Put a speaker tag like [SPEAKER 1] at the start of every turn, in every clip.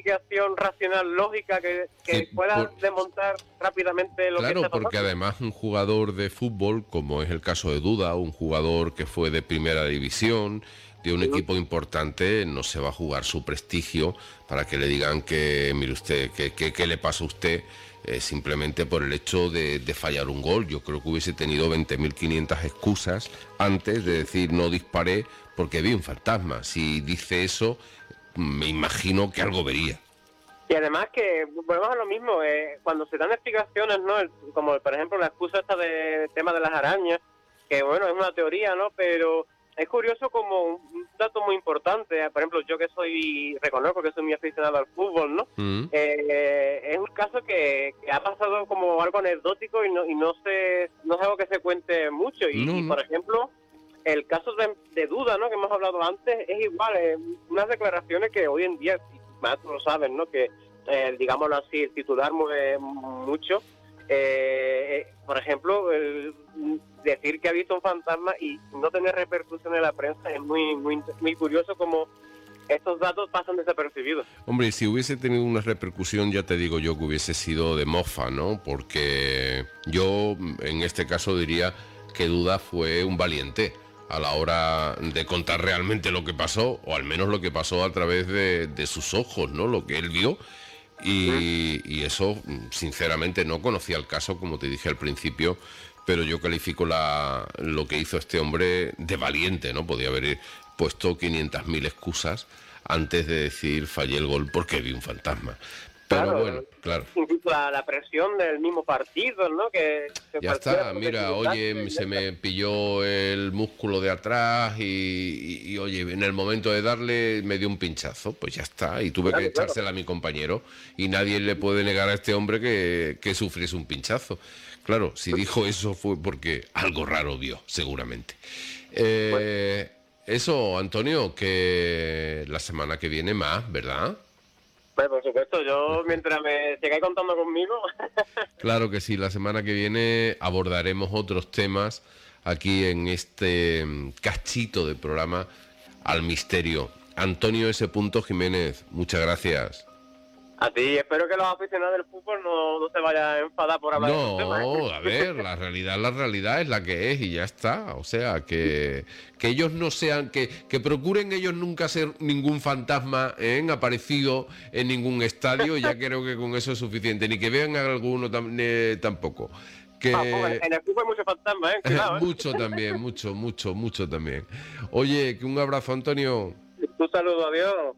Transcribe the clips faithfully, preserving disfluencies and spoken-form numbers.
[SPEAKER 1] explicación racional, lógica, que, que
[SPEAKER 2] Sí,
[SPEAKER 1] pueda
[SPEAKER 2] por...
[SPEAKER 1] desmontar rápidamente lo
[SPEAKER 2] claro,
[SPEAKER 1] que está
[SPEAKER 2] porque
[SPEAKER 1] pasando.
[SPEAKER 2] además un jugador de fútbol, como es el caso de Duda, un jugador que fue de primera división, de un equipo importante, no se va a jugar su prestigio para que le digan que, mire usted, que, que, que le pasa a usted, eh, simplemente por el hecho de, de fallar un gol. Yo creo que hubiese tenido veinte mil quinientas excusas antes de decir no disparé porque vi un fantasma. Si dice eso, me imagino que algo vería.
[SPEAKER 1] Y además que volvemos a lo mismo, eh, cuando se dan explicaciones, ¿no? El, como por ejemplo la excusa esta del tema de las arañas, que bueno, es una teoría, ¿no? Pero es curioso como un dato muy importante, por ejemplo, yo que soy, reconozco que soy muy aficionado al fútbol, ¿no? Mm. Eh, es un caso que, que ha pasado como algo anecdótico y no y no se, no es algo que se cuente mucho. Y, no, y por ejemplo, el caso de, de Duda, ¿no? Que hemos hablado antes, es igual, eh, unas declaraciones que hoy en día, más tú lo sabes, ¿no? Que, eh, digámoslo así, el titular mueve mucho. Eh, eh, por ejemplo, el decir que ha visto un fantasma y no tener repercusión en la prensa es muy muy muy curioso como estos datos pasan desapercibidos.
[SPEAKER 2] Hombre, si hubiese tenido una repercusión, ya te digo yo que hubiese sido de mofa, ¿no? Porque yo en este caso diría que Duda fue un valiente a la hora de contar realmente lo que pasó, o al menos lo que pasó a través de, de sus ojos, ¿no? Lo que él vio. Y, y eso, sinceramente, no conocía el caso, como te dije al principio, pero yo califico la, lo que hizo este hombre de valiente, ¿no? Podía haber puesto quinientas mil excusas antes de decir fallé el gol porque vi un fantasma. Pero claro, bueno, claro.
[SPEAKER 1] Incluso la, la presión del mismo partido, ¿no? Que, que
[SPEAKER 2] ya está, mira, oye, se me pilló el músculo de atrás y, y, y, oye, en el momento de darle me dio un pinchazo, pues ya está, y tuve claro, que echársela claro. a mi compañero, y nadie le puede negar a este hombre que, que sufriese un pinchazo. Claro, si dijo eso fue porque algo raro vio, seguramente. Eh, bueno. Eso, Antonio, que la semana que viene más, ¿verdad?
[SPEAKER 1] Pues por supuesto, yo mientras me sigáis contando conmigo.
[SPEAKER 2] Claro que sí, la semana que viene abordaremos otros temas aquí en este cachito de programa Al Misterio. Antonio S. Jiménez, muchas gracias.
[SPEAKER 1] A ti, espero que los aficionados del fútbol no, no se vayan a enfadar por hablar
[SPEAKER 2] no,
[SPEAKER 1] de estos temas.
[SPEAKER 2] No, a ver, la realidad, la realidad es la que es y ya está. O sea, que, que ellos no sean, que, que procuren ellos nunca ser ningún fantasma ¿eh? aparecido en ningún estadio, ya creo que con eso es suficiente. Ni que vean a alguno tam, eh, tampoco. Que...
[SPEAKER 1] Ah, pues en el fútbol hay muchos fantasmas, ¿eh? Cuidado, ¿eh?
[SPEAKER 2] Mucho también, mucho, mucho, mucho también. Oye, que un abrazo, Antonio.
[SPEAKER 1] Un saludo, adiós.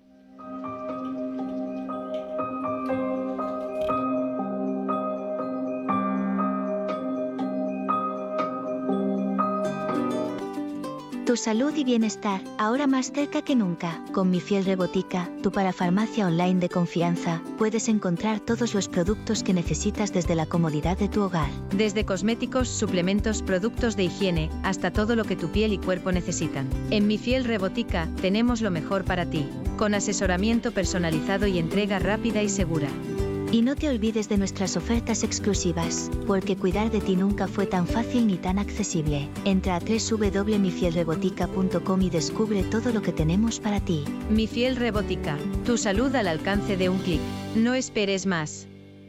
[SPEAKER 3] Tu salud y bienestar, ahora más cerca que nunca. Con Mi Fiel Rebotica, tu parafarmacia online de confianza, puedes encontrar todos los productos que necesitas desde la comodidad de tu hogar.
[SPEAKER 4] Desde cosméticos, suplementos, productos de higiene, hasta todo lo que tu piel y cuerpo necesitan. En Mi Fiel Rebotica, tenemos lo mejor para ti, con asesoramiento personalizado y entrega rápida y segura.
[SPEAKER 3] Y no te olvides de nuestras ofertas exclusivas, porque cuidar de ti nunca fue tan fácil ni tan accesible. Entra a doble u doble u doble u punto mi fiel rebotica punto com y descubre todo lo que tenemos para ti.
[SPEAKER 4] Mi Fiel Rebotica, tu salud al alcance de un clic. No esperes más.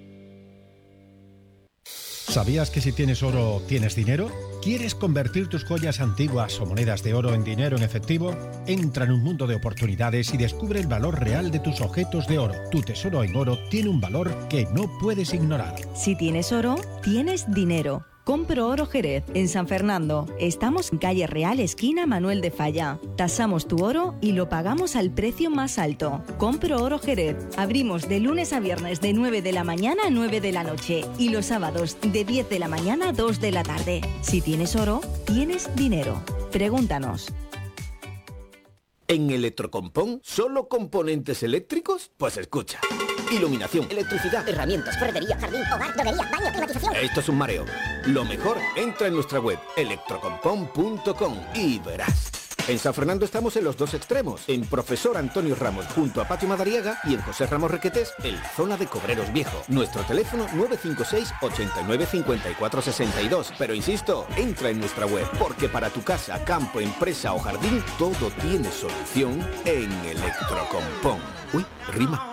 [SPEAKER 5] ¿Sabías que si tienes oro, tienes dinero? ¿Quieres convertir tus joyas antiguas o monedas de oro en dinero en efectivo? Entra en un mundo de oportunidades y descubre el valor real de tus objetos de oro. Tu tesoro en oro tiene un valor que no puedes ignorar.
[SPEAKER 6] Si tienes oro, tienes dinero. Compro Oro Jerez, en San Fernando. Estamos en calle Real, esquina Manuel de Falla. Tasamos tu oro y lo pagamos al precio más alto. Compro Oro Jerez. Abrimos de lunes a viernes de nueve de la mañana a nueve de la noche y los sábados de diez de la mañana a dos de la tarde. Si tienes oro, tienes dinero. Pregúntanos.
[SPEAKER 7] ¿En Electrocompón solo componentes eléctricos? Pues escucha. Iluminación, electricidad,
[SPEAKER 8] herramientas, ferretería, jardín, hogar, droguería, baño, climatización.
[SPEAKER 7] Esto es un mareo. Lo mejor, entra en nuestra web electrocompón punto com y verás. En San Fernando estamos en los dos extremos, en Profesor Antonio Ramos junto a Patio Madariaga y en José Ramos Requetés en la zona de Cobreros Viejo. Nuestro teléfono nueve cinco seis, ocho nueve, cinco cuatro seis dos. Pero insisto, entra en nuestra web, porque para tu casa, campo, empresa o jardín, todo tiene solución en Electrocompón. Uy, rima.